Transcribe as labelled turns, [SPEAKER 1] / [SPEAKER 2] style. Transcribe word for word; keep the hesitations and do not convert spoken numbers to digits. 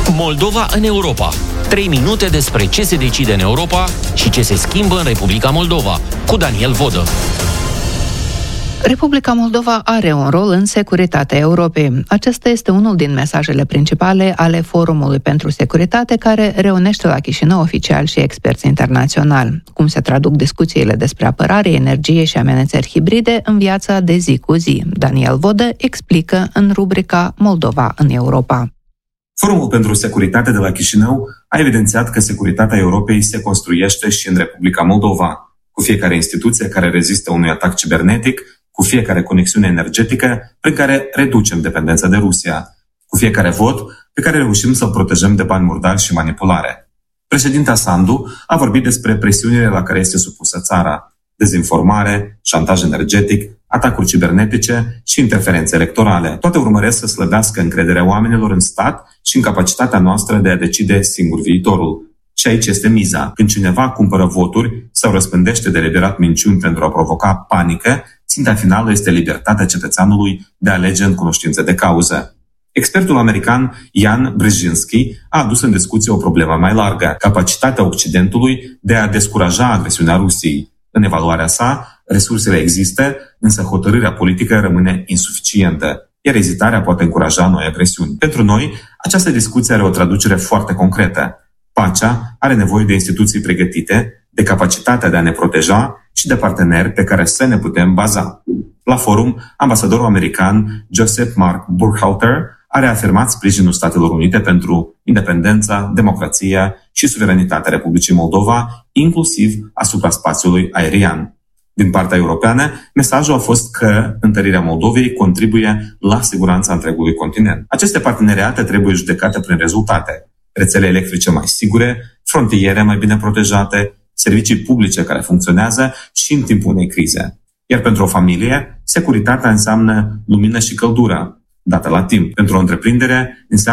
[SPEAKER 1] Moldova în Europa. trei minute despre ce se decide în Europa și ce se schimbă în Republica Moldova, cu Daniel Vodă.
[SPEAKER 2] Republica Moldova are un rol în securitatea Europei. Acesta este unul din mesajele principale ale Forumului pentru Securitate, care reunește la Chișinău oficiali și experți internaționali. Cum se traduc discuțiile despre apărare, energie și amenințări hibride în viața de zi cu zi? Daniel Vodă explică în rubrica Moldova în Europa.
[SPEAKER 3] Forumul pentru Securitate de la Chișinău a evidențiat că securitatea Europei se construiește și în Republica Moldova, cu fiecare instituție care rezistă unui atac cibernetic, cu fiecare conexiune energetică prin care reducem dependența de Rusia, cu fiecare vot pe care reușim să-l protejăm de bani murdari și manipulare. Președinta Sandu a vorbit despre presiunile la care este supusă țara: dezinformare, șantaj energetic, atacuri cibernetice și interferențe electorale. Toate urmăresc să slăbească încrederea oamenilor în stat și în capacitatea noastră de a decide singur viitorul. Și aici este miza. Când cineva cumpără voturi sau răspândește deliberat minciuni pentru a provoca panică, ținta finală este libertatea cetățeanului de a alege în cunoștință de cauză. Expertul american Jan Brzezinski a adus în discuție o problemă mai largă: capacitatea Occidentului de a descuraja agresiunea Rusiei. În evaluarea sa, resursele există, însă hotărârea politică rămâne insuficientă, iar ezitarea poate încuraja noi agresiuni. Pentru noi, această discuție are o traducere foarte concretă. Pacea are nevoie de instituții pregătite, de capacitatea de a ne proteja și de parteneri pe care să ne putem baza. La forum, ambasadorul american Joseph Mark Burkhalter a reafirmat sprijinul Statelor Unite pentru independența, democrația și suveranitatea Republicii Moldova, inclusiv asupra spațiului aerian. Din partea europeană, mesajul a fost că întărirea Moldovei contribuie la siguranța întregului continent. Aceste parteneriate trebuie judecate prin rezultate: rețele electrice mai sigure, frontiere mai bine protejate, servicii publice care funcționează și în timpul unei crize. Iar pentru o familie, securitatea înseamnă lumină și căldură, dată la timp. Pentru o întreprindere, înseamnă